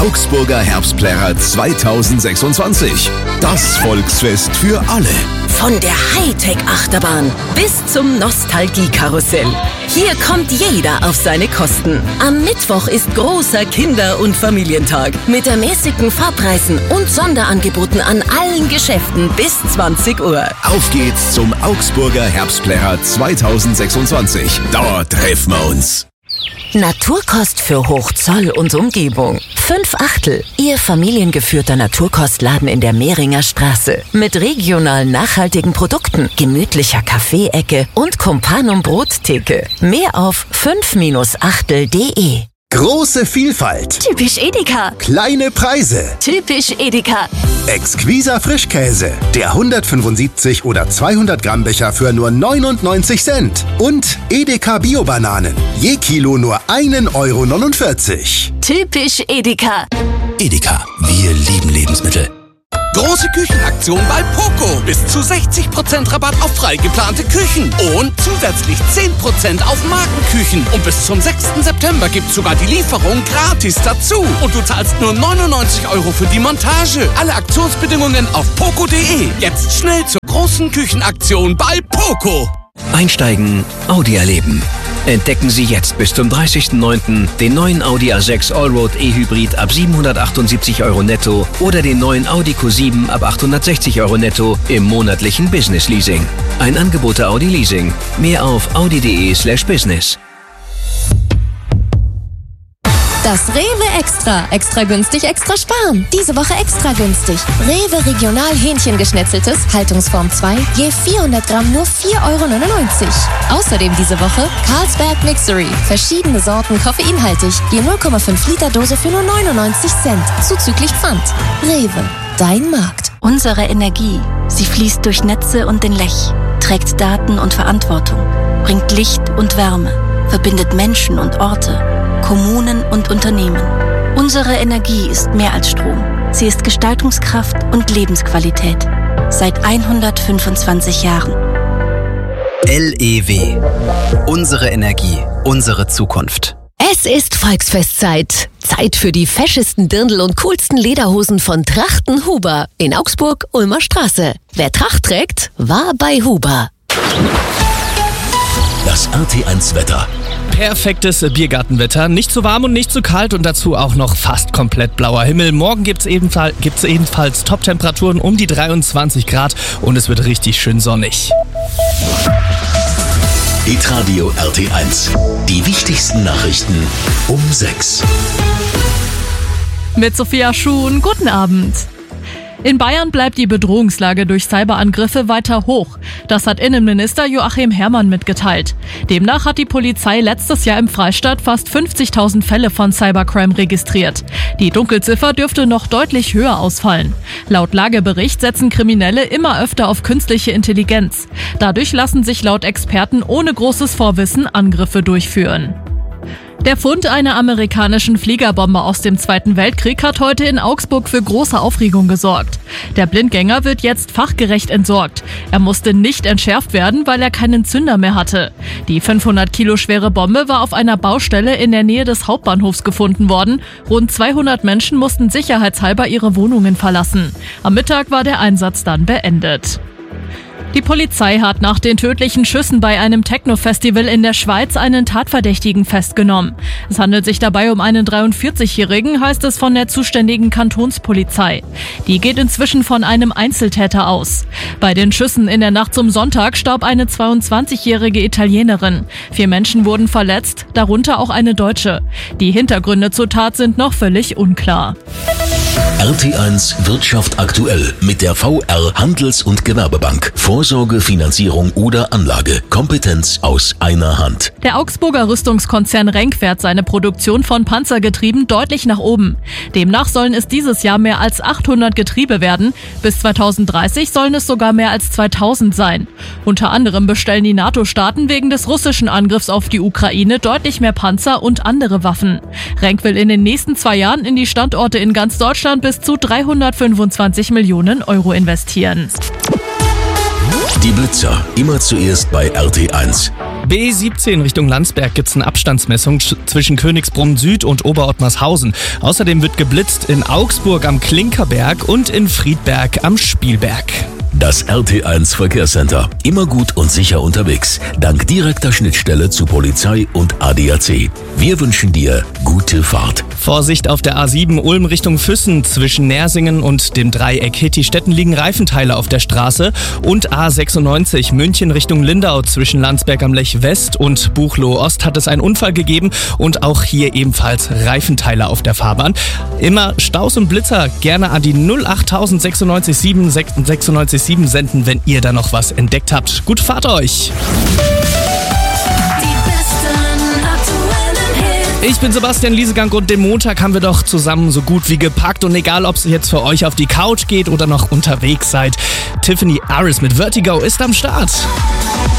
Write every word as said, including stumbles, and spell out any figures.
Augsburger Herbstplärrer zweitausendsechsundzwanzig. Das Volksfest für alle. Von der Hightech-Achterbahn bis zum Nostalgie-Karussell. Hier kommt jeder auf seine Kosten. Am Mittwoch ist großer Kinder- und Familientag mit ermäßigten Fahrpreisen und Sonderangeboten an allen Geschäften bis zwanzig Uhr. Auf geht's zum Augsburger Herbstplärrer zweitausendsechsundzwanzig. Dort treffen wir uns. Naturkost für Hochzoll und Umgebung. Fünf Achtel, Ihr familiengeführter Naturkostladen in der Mehringer Straße. Mit regionalen nachhaltigen Produkten, gemütlicher Kaffeeecke und Kumpanum Brottheke. Mehr auf fünf achtel punkt de. Große Vielfalt. Typisch Edeka. Kleine Preise. Typisch Edeka. Exquiser Frischkäse. Der hundertfünfundsiebzig oder zweihundert Gramm Becher für nur neunundneunzig Cent. Und Edeka Bio-Bananen. Je Kilo nur ein Euro neunundvierzig. Typisch Edeka. Edeka. Wir lieben Lebensmittel. Große Küchenaktion bei Poco. Bis zu sechzig Prozent Rabatt auf frei geplante Küchen. Und zusätzlich zehn Prozent auf Markenküchen. Und bis zum sechsten September gibt's sogar die Lieferung gratis dazu. Und du zahlst nur neunundneunzig Euro für die Montage. Alle Aktionsbedingungen auf poco punkt de. Jetzt schnell zur großen Küchenaktion bei Poco. Einsteigen, Audi erleben. Entdecken Sie jetzt bis zum dreißigsten neunten den neuen Audi A sechs Allroad E-Hybrid ab siebenhundertachtundsiebzig Euro netto oder den neuen Audi Q sieben ab achthundertsechzig Euro netto im monatlichen Business Leasing. Ein Angebot der Audi Leasing. Mehr auf audi punkt de slash business. Das Rewe Extra. Extra günstig, extra sparen. Diese Woche extra günstig. Rewe Regional Hähnchengeschnetzeltes, Haltungsform zwei, je vierhundert Gramm nur vier Euro neunundneunzig. Außerdem diese Woche Carlsberg Mixery. Verschiedene Sorten koffeinhaltig, je null Komma fünf Liter Dose für nur neunundneunzig Cent. Zuzüglich Pfand. Rewe, dein Markt. Unsere Energie, sie fließt durch Netze und den Lech, trägt Daten und Verantwortung, bringt Licht und Wärme, verbindet Menschen und Orte, Kommunen und Unternehmen. Unsere Energie ist mehr als Strom. Sie ist Gestaltungskraft und Lebensqualität. Seit hundertfünfundzwanzig Jahren. L E W. Unsere Energie, unsere Zukunft. Es ist Volksfestzeit. Zeit für die feschesten Dirndl und coolsten Lederhosen von Trachten Huber in Augsburg, Ulmer Straße. Wer Tracht trägt, war bei Huber. Das R T eins Wetter. Perfektes Biergartenwetter, nicht zu warm und nicht zu kalt und dazu auch noch fast komplett blauer Himmel. Morgen gibt's ebenfalls, gibt's ebenfalls Top-Temperaturen um die dreiundzwanzig Grad und es wird richtig schön sonnig. Hitradio R T eins. Die wichtigsten Nachrichten um sechs. Mit Sophia Schuhn, guten Abend. In Bayern bleibt die Bedrohungslage durch Cyberangriffe weiter hoch. Das hat Innenminister Joachim Herrmann mitgeteilt. Demnach hat die Polizei letztes Jahr im Freistaat fast fünfzigtausend Fälle von Cybercrime registriert. Die Dunkelziffer dürfte noch deutlich höher ausfallen. Laut Lagebericht setzen Kriminelle immer öfter auf künstliche Intelligenz. Dadurch lassen sich laut Experten ohne großes Vorwissen Angriffe durchführen. Der Fund einer amerikanischen Fliegerbombe aus dem Zweiten Weltkrieg hat heute in Augsburg für große Aufregung gesorgt. Der Blindgänger wird jetzt fachgerecht entsorgt. Er musste nicht entschärft werden, weil er keinen Zünder mehr hatte. Die fünfhundert Kilo schwere Bombe war auf einer Baustelle in der Nähe des Hauptbahnhofs gefunden worden. Rund zweihundert Menschen mussten sicherheitshalber ihre Wohnungen verlassen. Am Mittag war der Einsatz dann beendet. Die Polizei hat nach den tödlichen Schüssen bei einem Techno-Festival in der Schweiz einen Tatverdächtigen festgenommen. Es handelt sich dabei um einen dreiundvierzigjährigen, heißt es von der zuständigen Kantonspolizei. Die geht inzwischen von einem Einzeltäter aus. Bei den Schüssen in der Nacht zum Sonntag starb eine zweiundzwanzigjährige Italienerin. Vier Menschen wurden verletzt, darunter auch eine Deutsche. Die Hintergründe zur Tat sind noch völlig unklar. R T eins Wirtschaft aktuell mit der V R Handels- und Gewerbebank. Vorsorge, Finanzierung oder Anlage. Kompetenz aus einer Hand. Der Augsburger Rüstungskonzern Renk fährt seine Produktion von Panzergetrieben deutlich nach oben. Demnach sollen es dieses Jahr mehr als achthundert Getriebe werden. Bis zweitausenddreißig sollen es sogar mehr als zweitausend sein. Unter anderem bestellen die NATO-Staaten wegen des russischen Angriffs auf die Ukraine deutlich mehr Panzer und andere Waffen. Renk will in den nächsten zwei Jahren in die Standorte in ganz Deutschland bis zu dreihundertfünfundzwanzig Millionen Euro investieren. Die Blitzer, immer zuerst bei R T eins. B siebzehn Richtung Landsberg gibt's eine Abstandsmessung zwischen Königsbrunn Süd und Oberottmarshausen. Außerdem wird geblitzt in Augsburg am Klinkerberg und in Friedberg am Spielberg. Das R T eins Verkehrscenter. Immer gut und sicher unterwegs. Dank direkter Schnittstelle zu Polizei und A D A C. Wir wünschen dir gute Fahrt. Vorsicht auf der A sieben Ulm Richtung Füssen. Zwischen Nersingen und dem Dreieck Hittistetten liegen Reifenteile auf der Straße. Und A sechsundneunzig München Richtung Lindau. Zwischen Landsberg am Lech West und Buchloe Ost hat es einen Unfall gegeben. Und auch hier ebenfalls Reifenteile auf der Fahrbahn. Immer Staus und Blitzer gerne an die null acht sechsundneunzig sieben sechsundneunzig sieben senden, wenn ihr da noch was entdeckt habt. Gute Fahrt euch! Ich bin Sebastian Liesegang und den Montag haben wir doch zusammen so gut wie gepackt. Und egal, ob es jetzt für euch auf die Couch geht oder noch unterwegs seid, Tiffany Harris mit Vertigo ist am Start.